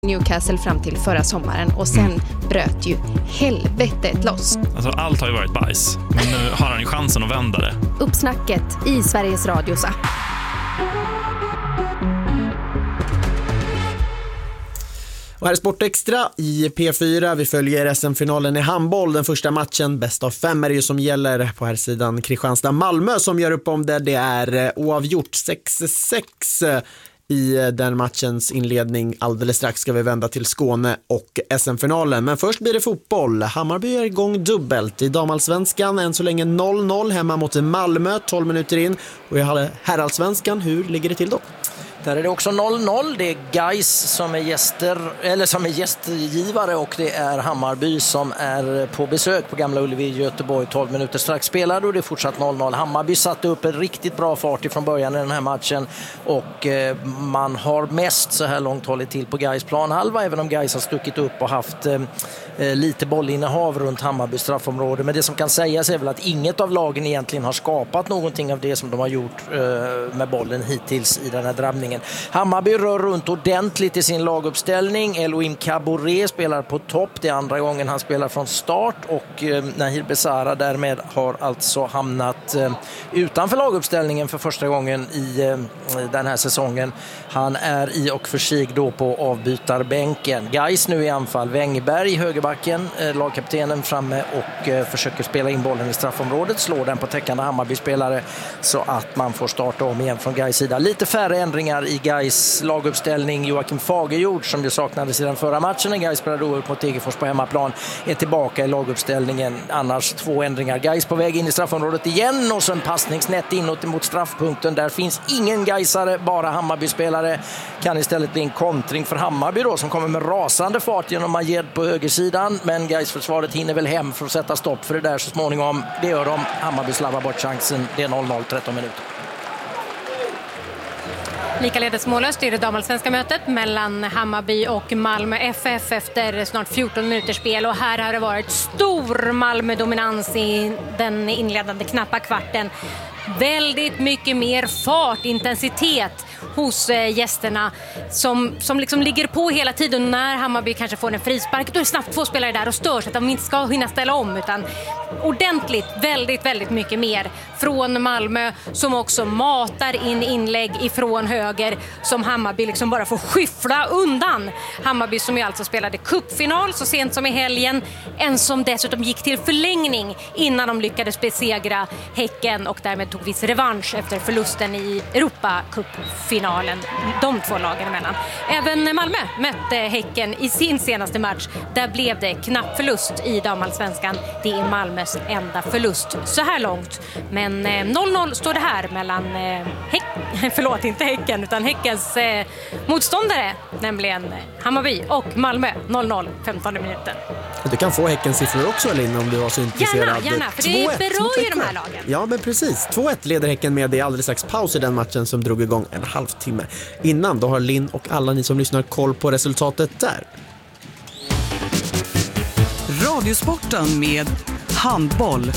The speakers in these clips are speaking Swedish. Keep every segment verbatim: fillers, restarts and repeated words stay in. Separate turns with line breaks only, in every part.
Newcastle fram till förra sommaren och sen mm. bröt ju helvetet loss.
Alltså allt har ju varit bajs, men nu har han ju chansen att vända det.
Uppsnacket i Sveriges Radios app.
Och här är Sportextra i P fyra. Vi följer S M-finalen i handboll. Den första matchen, bäst av fem är det ju som gäller. På här sidan Kristianstad-Malmö som gör upp om det. Det är oavgjort sex sex i den matchens inledning. Alldeles strax ska vi vända till Skåne och S M-finalen. Men först blir det fotboll. Hammarby är igång dubbelt i damallsvenskan. Än så länge noll noll hemma mot Malmö, tolv minuter in. Och i herrallsvenskan, hur ligger det till då?
Där är det också noll noll. Det är Gais som är gäster eller som är gästgivare och det är Hammarby som är på besök på Gamla Ullevi i Göteborg. tolv minuter strax spelade och det är fortsatt noll noll. Hammarby satte upp en riktigt bra fart ifrån början i den här matchen och eh, man har mest så här långt hållit till på Gais planhalva, även om Gais har stuckit upp och haft eh, lite bollinnehav runt Hammarby straffområde. Men det som kan sägas är väl att inget av lagen egentligen har skapat någonting av det som de har gjort eh, med bollen hittills i den här drabbningen. Hammarby rör runt ordentligt i sin laguppställning. Elohim Kabore spelar på topp. Det är andra gången han spelar från start och eh, Nahir Besara därmed har alltså hamnat eh, utanför laguppställningen för första gången i eh, den här säsongen. Han är i och för sig då på avbytarbänken. Gais nu i anfall. Wengberg i högerbacken, eh, lagkaptenen framme och eh, försöker spela in bollen i straffområdet. Slår den på täckande Hammarby-spelare så att man får starta om igen från Gais sida. Lite färre ändringar i Gais laguppställning. Joakim Fagerjord som ju saknades i den förra matchen när Gais spelade upp mot Degerfors på hemmaplan är tillbaka i laguppställningen. Annars två ändringar. Gais på väg in i straffområdet igen och så en passningsnät inåt mot straffpunkten. Där finns ingen Gaisare, bara Hammarby-spelare. Kan istället bli en kontring för Hammarby då som kommer med rasande fart genom Majed på högersidan. Men Gais-försvaret hinner väl hem för att sätta stopp för det där så småningom. Det gör de. Hammarby slavar bort chansen. Det är noll noll, tretton minuter.
Likaledes mållöst är det damallsvenska mötet mellan Hammarby och Malmö F F efter snart fjorton minuters spel. Och här har det varit stor Malmö-dominans i den inledande knappa kvarten. Väldigt mycket mer fart, intensitet hos gästerna som, som liksom ligger på hela tiden. När Hammarby kanske får en frispark, då är det snabbt två spelare där och stör så att de inte ska hinna ställa om, utan ordentligt, väldigt, väldigt mycket mer från Malmö som också matar in inlägg ifrån höger som Hammarby liksom bara får skyffla undan. Hammarby som ju alltså spelade cupfinal så sent som i helgen, en som dessutom gick till förlängning innan de lyckades besegra Häcken och därmed tog viss revansch efter förlusten i Europa-cupfinalen, de två lagen emellan. Även Malmö mötte Häcken i sin senaste match. Där blev det knapp förlust i damallsvenskan. Det är Malmös enda förlust så här långt. Men eh, noll noll står det här mellan eh, Häck- förlåt, inte Häcken utan Häckens eh, motståndare, nämligen Hammarby och Malmö. Noll noll, femtonde minuten.
Du kan få Häckens siffror också, Linn, om du var så intresserad.
Gärna, gärna, för det berör ju de här lagen.
Ja, men precis. två ett leder Häcken med. Det är alldeles strax paus i den matchen som drog igång en halvtimme innan. Då har Linn och alla ni som lyssnar koll på resultatet där.
Radiosporten med handboll.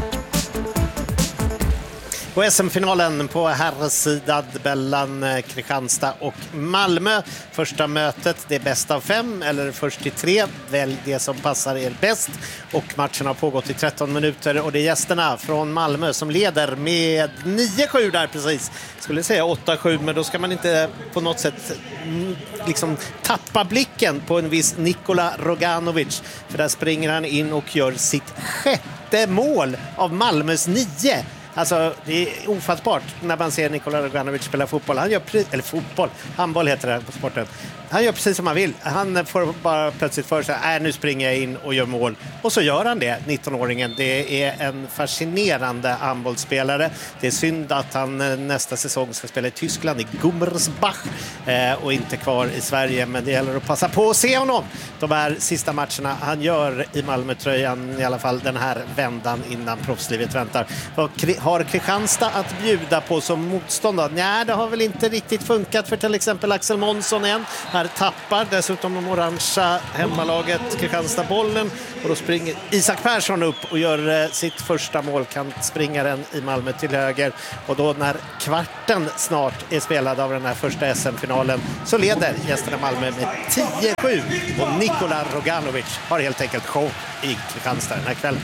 Och S M-finalen på herrsidan mellan Kristianstad och Malmö. Första mötet, det är bäst av fem eller först till tre. Välj det som passar er bäst. Och matchen har pågått i tretton minuter och det är gästerna från Malmö som leder med nio sju där precis. Skulle säga åtta sju, men då ska man inte på något sätt liksom tappa blicken på en viss Nikola Roganovic. För där springer han in och gör sitt sjätte mål av Malmös nio. Alltså, det är ofattbart när man ser Nikola Roganovic spela fotboll. Han gör pre- eller fotboll, handboll heter det på sporten. Han gör precis som han vill. Han får bara plötsligt för sig, äh, nu springer jag in och gör mål. Och så gör han det, nittonåringen. Det är en fascinerande handbollsspelare. Det är synd att han nästa säsong ska spela i Tyskland, i Gummersbach. Eh, och inte kvar i Sverige. Men det gäller att passa på att se honom de här sista matcherna han gör i Malmötröjan. I alla fall den här vändan innan proffslivet väntar. Och har Kristianstad att bjuda på som motståndare? Nej, det har väl inte riktigt funkat för till exempel Axel Månsson än. Här tappar dessutom de orangea hemmalaget Kristianstad bollen och då springer Isak Persson upp och gör eh, sitt första mål, kan springaren i Malmö till höger, och då när kvarten snart är spelad av den här första S M-finalen så leder gästerna Malmö med tio sju och Nikola Roganovic har helt enkelt show i Kristianstad den här kvällen.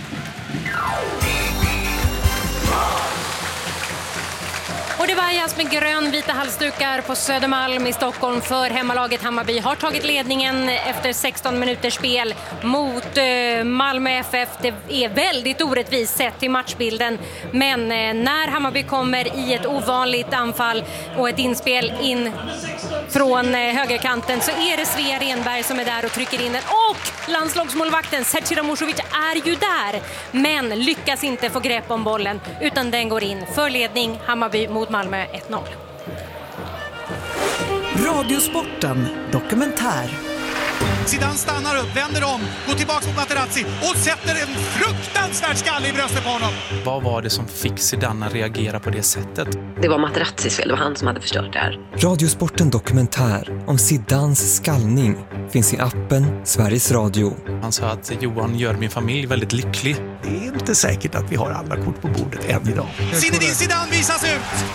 Och det vajas med grönvita halsdukar på Södermalm i Stockholm för hemmalaget Hammarby har tagit ledningen efter sexton minuters spel mot eh, Malmö F F. Det är väldigt orättvist sett i matchbilden, men eh, när Hammarby kommer i ett ovanligt anfall och ett inspel in från eh, högerkanten så är det Svea Renberg som är där och trycker in den, och landslagsmålvakten Sergio Musovic är ju där men lyckas inte få grepp om bollen utan den går in för ledning Hammarby mot Malmö ett noll.
Radiosporten dokumentär.
Zidane stannar upp, vänder om, går tillbaka mot Materazzi och sätter en fruktansvärd skalle i bröstet på honom.
Vad var det som fick Zidane att reagera på det sättet?
Det var Materazzis fel, det var han som hade förstört det här.
Radiosporten dokumentär om Zidanes skallning finns i appen Sveriges Radio.
Han sa att Johan gör min familj väldigt lycklig.
Det är inte säkert att vi har alla kort på bordet än idag. Zinedine Zidane visas ut!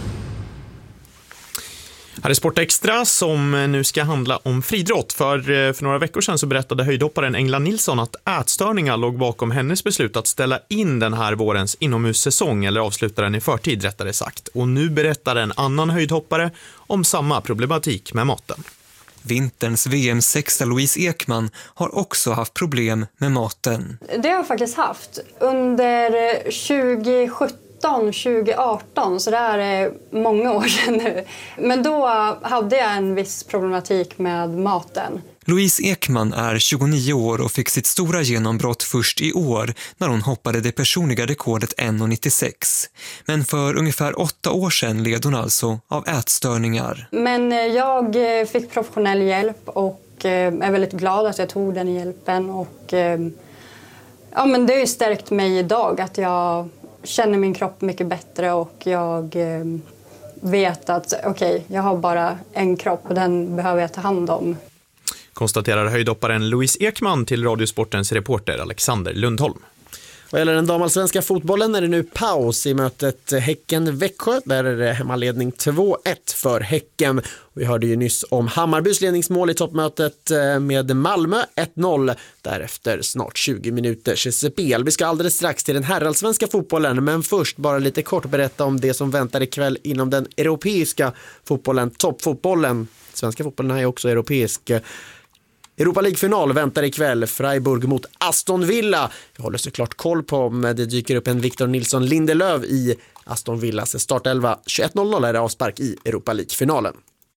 Här är Sport Extra som nu ska handla om friidrott. För, för några veckor sedan så berättade höjdhopparen Engla Nilsson att ätstörningar låg bakom hennes beslut att ställa in den här vårens inomhussäsong, eller avsluta den i förtid rättare sagt. Och nu berättar en annan höjdhoppare om samma problematik med maten.
Vinterns V M-sexa Louise Ekman har också haft problem med maten.
Det har jag faktiskt haft under tjugo sjutton tjugo arton, så det är många år sedan nu. Men då hade jag en viss problematik med maten.
Louise Ekman är tjugonio år och fick sitt stora genombrott först i år när hon hoppade det personliga rekordet en nittiosex. Men för ungefär åtta år sedan led hon alltså av ätstörningar.
Men jag fick professionell hjälp och är väldigt glad att jag tog den hjälpen. Och, ja, men det har ju stärkt mig idag att jag känner min kropp mycket bättre och jag vet att okej, okay, jag har bara en kropp och den behöver jag ta hand om.
Konstaterar höjdhopparen Louise Ekman till Radiosportens reporter Alexander Lundholm.
Vad gäller den damallsvenska fotbollen är det nu paus i mötet Häcken-Växjö. Där är det hemmaledning två ett för Häcken. Vi hörde ju nyss om Hammarbys ledningsmål i toppmötet med Malmö ett noll. Därefter snart tjugo minuters spel. Vi ska alldeles strax till den herrallsvenska fotbollen, men först bara lite kort berätta om det som väntar ikväll inom den europeiska fotbollen, toppfotbollen. Svenska fotbollen är också europeisk. Europa League-final väntar ikväll, Freiburg mot Aston Villa. Jag håller såklart koll på om det dyker upp en Victor Nilsson Lindelöf i Aston Villas startelva. tjugoett noll noll är det avspark i Europa League-finalen.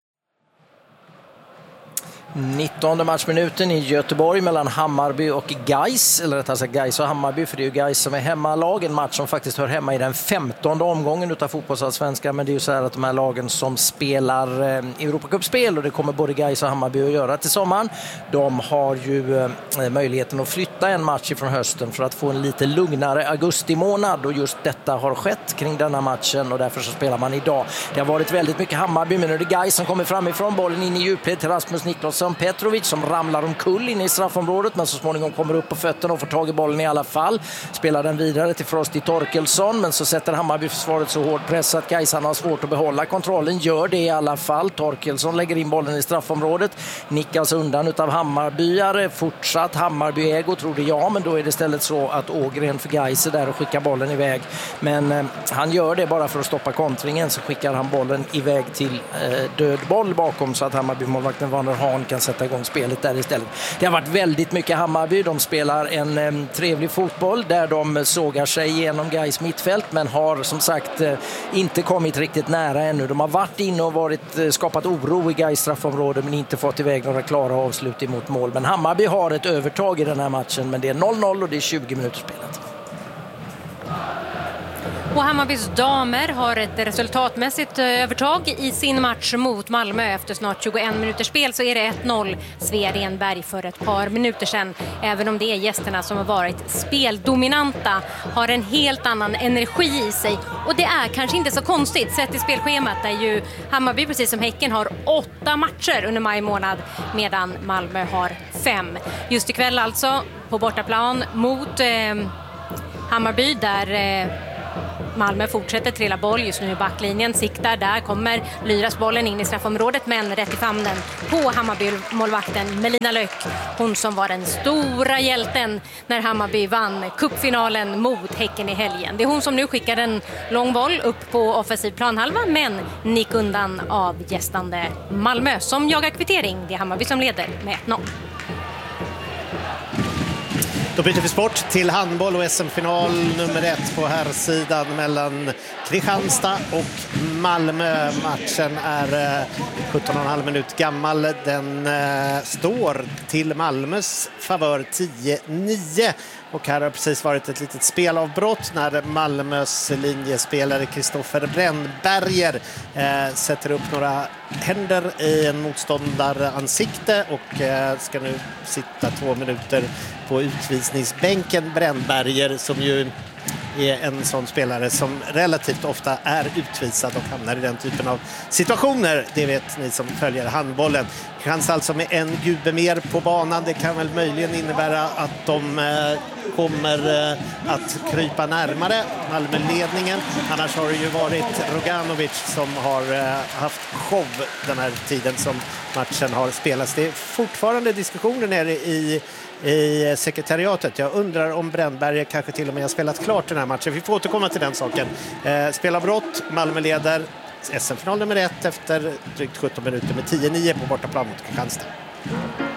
nittonde matchminuten i Göteborg mellan Hammarby och Gais, eller rättare sagt Gais och Hammarby, för det är ju Gais som är hemmalag, en match som faktiskt hör hemma i den femtonde omgången utav fotbollsallsvenskan, men det är ju så här att de här lagen som spelar eh, Europacupspel, och det kommer både Gais och Hammarby att göra till sommaren, de har ju eh, möjligheten att flytta en match från hösten för att få en lite lugnare augusti månad, och just detta har skett kring denna matchen och därför så spelar man idag. Det har varit väldigt mycket Hammarby, men nu är det Gais som kommer framifrån, bollen in i djupled till Rasmus Niklasson Petrovic som ramlar omkull in i straffområdet, men så småningom kommer upp på fötterna och får tag i bollen i alla fall. Spelar den vidare till Frosty Torkelsson, men så sätter Hammarby försvaret så hårt press att Gaisan har svårt att behålla kontrollen. Gör det i alla fall. Torkelsson lägger in bollen i straffområdet. Nickas undan utav Hammarbyare. Fortsatt Hammarby-ägo trodde jag, men då är det istället så att Ågren för Gais är där och skickar bollen iväg. Men eh, han gör det bara för att stoppa kontringen, så skickar han bollen iväg till eh, död boll bakom, så att Hammarby-målvakten Wander Hahn kan sätta igång spelet där istället. Det har varit väldigt mycket Hammarby. De spelar en eh, trevlig fotboll där de sågar sig genom Gais mittfält, men har som sagt eh, inte kommit riktigt nära ännu. De har varit inne och varit, eh, skapat oro i Gais straffområde, men inte fått iväg några klara avslut emot mål. Men Hammarby har ett övertag i den här matchen, men det är noll noll och det är tjugo minuter spelat.
Och Hammarbys damer har ett resultatmässigt övertag i sin match mot Malmö. Efter snart tjugoen minuters spel så är det ett noll Svea Renberg för ett par minuter sedan. Även om det är gästerna som har varit speldominanta, har en helt annan energi i sig. Och det är kanske inte så konstigt sett i spelschemat där ju Hammarby precis som Häcken har åtta matcher under maj månad medan Malmö har fem. Just ikväll alltså på bortaplan mot eh, Hammarby där eh, Malmö fortsätter trilla boll just nu i backlinjen, siktar, där kommer Lyras bollen in i straffområdet men rätt i famnen på Hammarby-målvakten Melina Löck, hon som var den stora hjälten när Hammarby vann cupfinalen mot Häcken i helgen. Det är hon som nu skickar en lång boll upp på offensiv planhalva men nick undan av gästande Malmö som jagar kvittering. Det är Hammarby som leder med ett noll.
Då byter vi sport till handboll och S M-final nummer ett på här sidan mellan Kristianstad och Malmö. Matchen är sjutton och en halv minut gammal. Den eh, står till Malmös favör tio nio. Och här har precis varit ett litet spelavbrott när Malmös linjespelare Kristoffer Brännberger eh, sätter upp några händer i en motståndaransikte och eh, ska nu sitta två minuter på utvisningsbänken. Brännberger som ju är en sån spelare som relativt ofta är utvisad och hamnar i den typen av situationer. Det vet ni som följer handbollen. Chans alltså med en gubbe mer på banan. Det kan väl möjligen innebära att de eh, kommer eh, att krypa närmare Malmö-ledningen. Annars har det ju varit Roganovic som har eh, haft show den här tiden som matchen har spelats. Det är fortfarande diskussioner nere i i sekretariatet. Jag undrar om Brännberg kanske till och med har spelat klart den här matchen. Vi får återkomma till den saken. Eh, spelavbrott, Malmö leder S M-final nummer ett efter drygt sjutton minuter med tio nio på bortaplan mot Kristianstad.